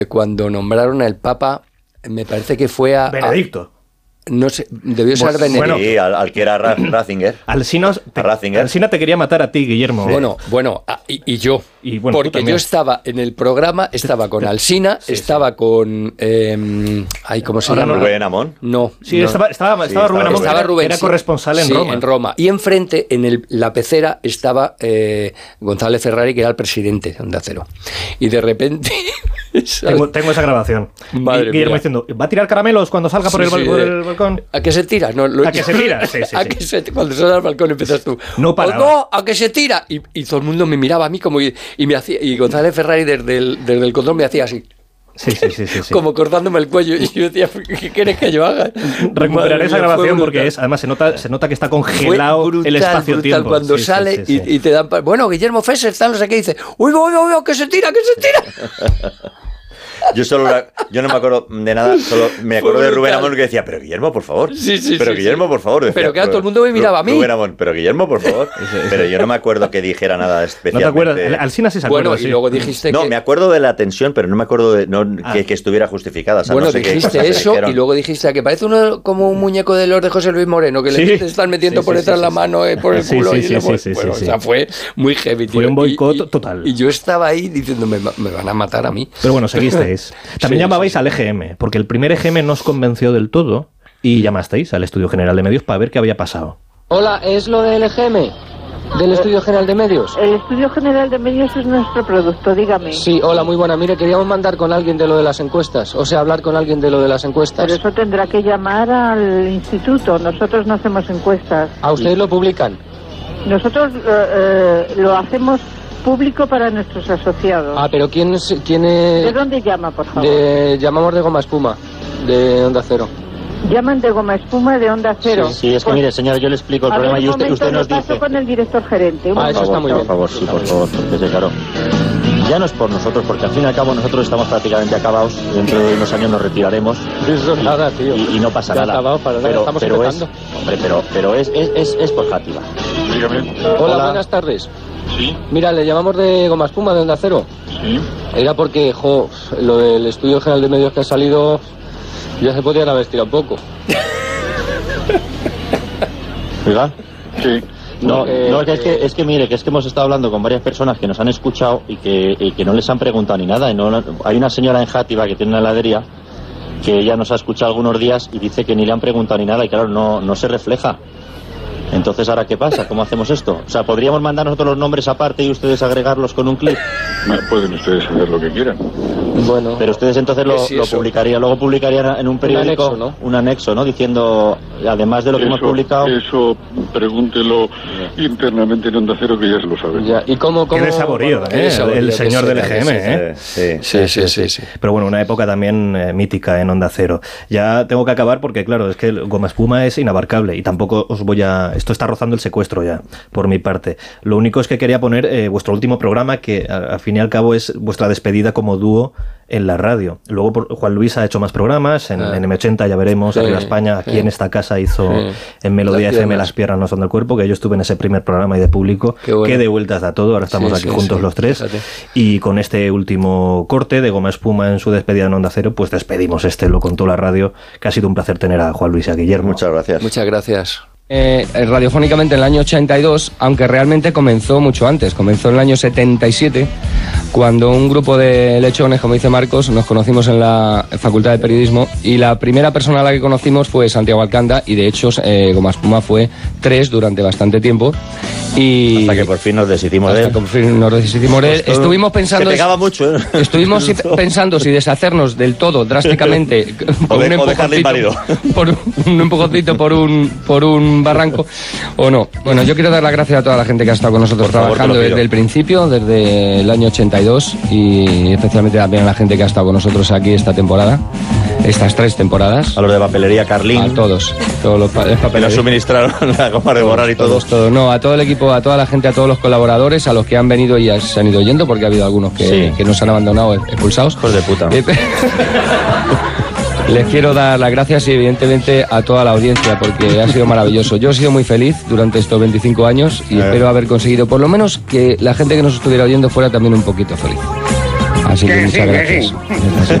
cuando nombraron al Papa, me parece que fue a... Benedicto. No sé, debió ser Benedicto. Bueno, sí, al que era Ratzinger. Alsina te quería matar a ti, Guillermo. Bueno, y yo. Y bueno, porque yo estaba en el programa, estaba con Alsina, estaba con... ¿cómo se llama? ¿Rubén Amón? No. Sí, no. Estaba Rubén Amón, era corresponsal en Roma. En Roma. Y enfrente, en la pecera, estaba González Ferrari, que era el presidente de Onda Cero. Y de repente... Tengo esa grabación. Guillermo diciendo, ¿va a tirar caramelos cuando salga por el balcón? ¿A qué se tira? No, ¿A qué se tira? Sí. Cuando sales al balcón empiezas tú. No paraba. No, ¿a qué se tira? Y todo el mundo me miraba a mí como y me hacía, y González Ferrari desde el control me hacía así. Sí. Como cortándome el cuello. Y yo decía, ¿qué quieres que yo haga? Recuperaré esa grabación porque además se nota que está congelado el espacio-tiempo. Cuando sale y te dan... Bueno, Guillermo Fesser, tal, no sé qué, dice, uy, que se tira. Yo no me acuerdo de nada, solo me acuerdo de Rubén Amón que decía, pero Guillermo, por favor. Guillermo, por favor. Decía, pero que todo el mundo me miraba a mí. Rubén Amón, pero Guillermo, por favor. Pero yo no me acuerdo que dijera nada especial. ¿No te acuerdas? Alsina sí se acuerda. Bueno, y luego dijiste No, me acuerdo de la tensión, pero no me acuerdo que estuviera justificada. O sea, bueno, no sé dijiste eso y luego dijiste que parece uno como un muñeco de los de José Luis Moreno, que le están metiendo por detrás la mano por el culo. O sea, fue muy heavy, tío. Fue un boicot total. Y yo estaba ahí diciendo, me van a matar a mí. Pero bueno, seguisteis. También llamabais al EGM, porque el primer EGM no os convenció del todo y llamasteis al Estudio General de Medios para ver qué había pasado. Hola, ¿es lo del EGM? ¿Del Estudio General de Medios? El Estudio General de Medios es nuestro producto, dígame. Sí, hola, muy buena. Mire, queríamos mandar con alguien de lo de las encuestas, o sea, hablar con alguien de lo de las encuestas. Pero eso tendrá que llamar al instituto, nosotros no hacemos encuestas. ¿A ustedes lo publican? Nosotros lo hacemos público para nuestros asociados. Pero ¿quién es? ¿De dónde llama, por favor? Llamamos de Goma Espuma, de Onda Cero. Llaman de Goma Espuma de Onda Cero. Sí, es que mire, señora, yo le explico el problema y usted nos dice... con el director gerente. Eso está muy bien. Por favor, sí, por favor, porque claro... Ya no es por nosotros, porque al fin y al cabo nosotros estamos prácticamente acabados. Dentro de unos años nos retiraremos. Eso es nada, tío. Y no pasa nada. Pero es por Játiva. Dígame. Hola, buenas tardes. Sí. Mira, le llamamos de Goma Espuma, de Onda Cero. Sí. Era porque, lo del Estudio General de Medios que ha salido, ya se podían haber estirado un poco. ¿Verdad? Sí. No, es que mire, que es que hemos estado hablando con varias personas que nos han escuchado y que no les han preguntado ni nada. Hay una señora en Játiva que tiene una heladería que ya nos ha escuchado algunos días y dice que ni le han preguntado ni nada y claro, no se refleja. Entonces, ¿ahora qué pasa? ¿Cómo hacemos esto? O sea, ¿podríamos mandar nosotros los nombres aparte y ustedes agregarlos con un clip? Pueden ustedes hacer lo que quieran. Bueno. Pero ustedes entonces lo publicarían, luego publicarían en un periódico un anexo, ¿no? Diciendo, además de lo que hemos publicado... Eso, pregúntelo internamente en Onda Cero, que ya se lo saben. Ya. ¿Y cómo Qué desaborío, el señor del EGM, Sí. Pero bueno, una época también mítica en Onda Cero. Ya tengo que acabar porque, claro, es que el Goma Espuma es inabarcable y tampoco os voy a... Esto está rozando el secuestro ya, por mi parte. Lo único es que quería poner vuestro último programa, que al fin y al cabo es vuestra despedida como dúo en la radio. Luego Juan Luis ha hecho más programas, en M80 ya veremos, Arriba España, aquí en esta casa hizo en Melodía FM Las piernas no son del cuerpo, que yo estuve en ese primer programa y de público, que de vueltas da todo, ahora estamos aquí juntos los tres, y con este último corte de Goma Espuma en su despedida en Onda Cero, pues despedimos lo contó la radio, que ha sido un placer tener a Juan Luis y a Guillermo. Muchas gracias. Muchas gracias. Radiofónicamente en el año 82, aunque realmente comenzó mucho antes, comenzó en el año 77, cuando un grupo de lechones, como dice Marcos, nos conocimos en la Facultad de Periodismo y la primera persona a la que conocimos fue Santiago Alcanda y de hecho Goma Espuma fue 3 durante bastante tiempo. Y hasta que por fin nos deshicimos de él. Estuvimos pensando... Que pegaba mucho, ¿eh? Estuvimos pensando si deshacernos del todo drásticamente o dejarle inválido. Por un empujoncito por un barranco o no. Bueno, yo quiero dar las gracias a toda la gente que ha estado con nosotros trabajando desde el principio, desde el año 82 y especialmente también a la gente que ha estado con nosotros aquí esta temporada, estas 3 temporadas. A los de papelería Carlín. A todos los que nos suministraron la goma de borrar y todos. No, a todo el equipo, a toda la gente, a todos los colaboradores, a los que han venido y se han ido yendo, porque ha habido algunos que nos han abandonado expulsados. Hijos de puta. Les quiero dar las gracias y evidentemente a toda la audiencia porque ha sido maravilloso. Yo he sido muy feliz durante estos 25 años y espero haber conseguido por lo menos que la gente que nos estuviera oyendo fuera también un poquito feliz. Así que muchas gracias.